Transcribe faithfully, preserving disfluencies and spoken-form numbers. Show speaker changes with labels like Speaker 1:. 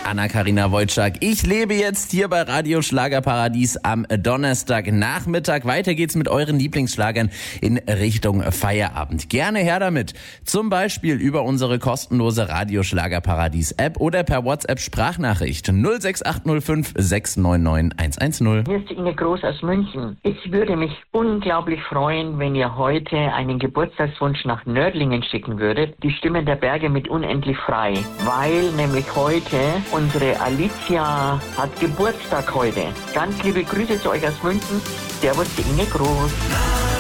Speaker 1: Anna-Karina Wojcik. Ich lebe jetzt hier bei Radio Schlagerparadies am Donnerstagnachmittag. Weiter geht's mit euren Lieblingsschlagern in Richtung Feierabend. Gerne her damit. Zum Beispiel über unsere kostenlose Radio Schlagerparadies App oder per WhatsApp Sprachnachricht null sechs acht null fünf sechs neun neun eins eins null.
Speaker 2: Hier ist Inge Groß aus München. Ich würde mich unglaublich freuen, wenn ihr heute einen Geburtstagswunsch nach Nördlingen schicken würdet. Die Stimmen der Berge mit Unendlich frei. Weil nämlich heute unsere Alicia hat Geburtstag heute. Ganz liebe Grüße zu euch aus München. Servus, die Inge Groß.